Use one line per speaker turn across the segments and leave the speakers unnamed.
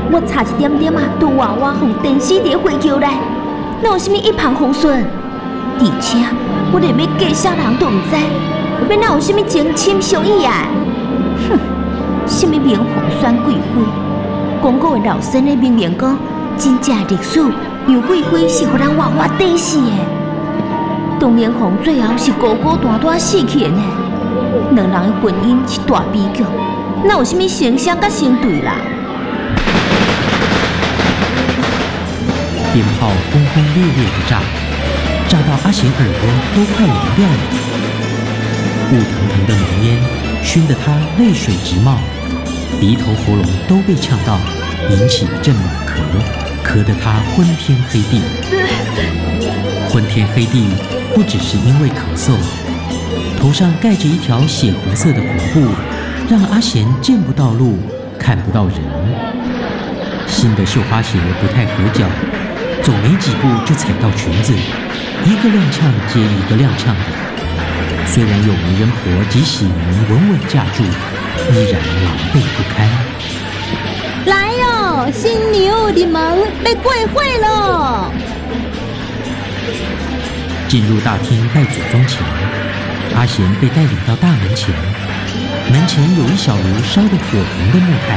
我差一点点啊，都娃娃互电死伫火球来，哪有啥物一帆风顺？而且我连要嫁啥人都毋知，要哪有啥物情深相依啊？哼，啥物名红选贵妃，讲古的老生咧明明讲，真正历史杨贵妃是互人活活地死的。东莲凤最后是孤孤单单死去的呢。两人的婚姻是大悲剧，哪有啥物成双甲成对啦？
鞭炮轰轰烈烈的炸，炸到阿贤耳朵都快聋掉了。雾腾腾的浓烟熏得他泪水直冒，鼻头喉咙都被呛到，引起一阵猛咳，咳得他昏天黑地。昏天黑地不只是因为咳嗽，头上盖着一条血红色的红布，让阿贤见不到路，看不到人。新的绣花鞋不太合脚，走没几步就踩到裙子，一个踉跄接一个踉跄的。虽然有媒人婆及喜人稳稳架住，依然狼狈不堪。
来哟，新娘入门要过火咯！
进入大厅拜祖宗前，阿贤被带领到大门前，门前有一小炉烧得火红的木炭。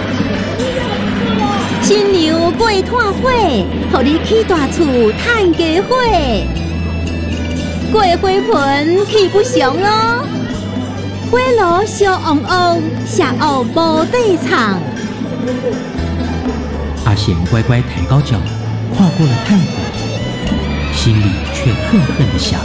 新娘过炭火，互你起大厝趁家伙。过火盆气不祥咯，火炉烧旺旺，下午无地藏。
阿贤乖乖抬高脚，跨过了炭火，心里却恨恨地想：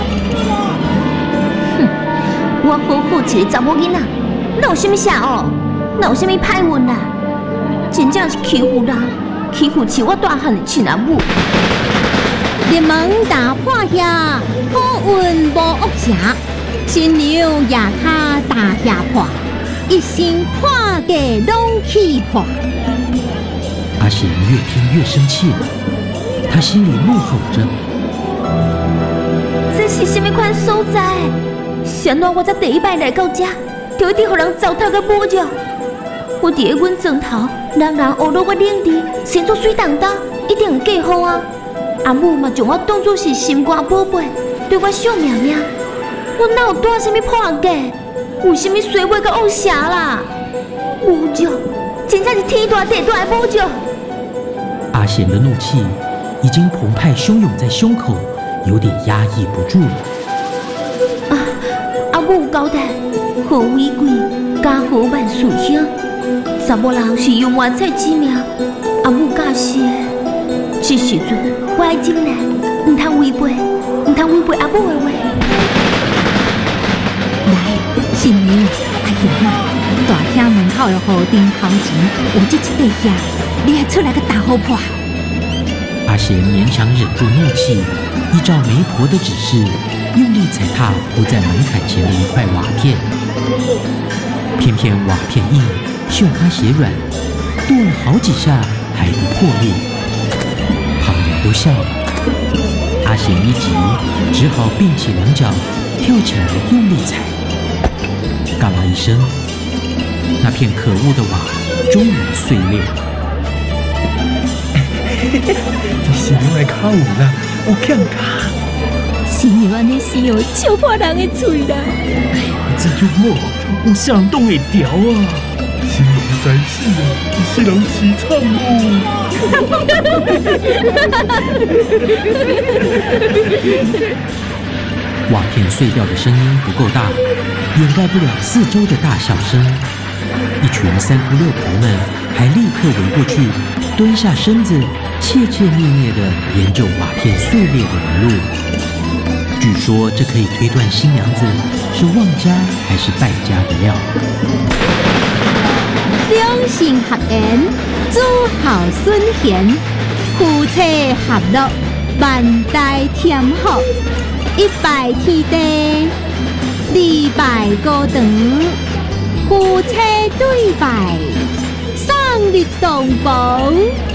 哼，我好好一个查某囡仔，哪有啥物邪恶，哪有啥物歹运啊？真正是欺负人，欺负起我大汉的亲阿母。
入门打破遐，好运无恶邪。新娘夜卡大下破，一心看价拢起破。
阿贤越听越生气了，他心里怒吼着：
这是什么款所在？谁让我才第一摆来到这，就一定互人糟蹋个无着？我伫咧阮庄头，人人学落我领地，生做水当当，一定会嫁好啊！阿母嘛将我当作是心肝宝贝，对我惜命命。我哪有带什么破价？有什么衰尾甲恶邪啦？无着，真正是天大地大的无着！
阿贤的怒气已经澎湃汹涌在胸口，有点压抑不住了。
阿母有交代，好为贵，家和万事兴。查某人是用完菜之命，阿母教示的。这时阵，我爱忍耐，唔通违背阿母的话。
来，新娘，阿贤啊，大厅门口的河灯头前有这一块遐，你还出来个大好破？
阿贤勉强忍住怒气，依照媒婆的指示，用力踩踏铺在门槛前的一块瓦片。偏偏瓦片硬，绣花鞋软，跺了好几下还不破裂。旁人都笑了，阿贤一急，只好并起两脚，跳起来用力踩。嘎啦一声，那片可恶的瓦终于碎裂了。
这新娘的脚有啦，有欠卡。
新娘安尼死哦，笑破人的嘴啦！
这种某有啥人挡会掉啊？新娘在世啊，一世人凄惨哦。
瓦片碎掉的声音不够大，掩盖不了四周的大笑声。一群三姑六婆们还立刻围过去，蹲下身子，切切灭灭地研究瓦片碎裂的纹路。据说这可以推断新娘子是旺家还是败家的料。
两性合言，子孝孙贤，夫妻合乐，万代添福。一拜天地，二拜高堂，夫妻对拜，生日同房。